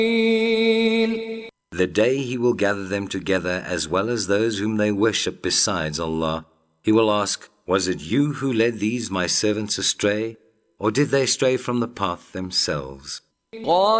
The day he will gather them together as well as those whom they worship besides Allah. He will ask, was it you who led these my servants astray, or did they stray from the path themselves?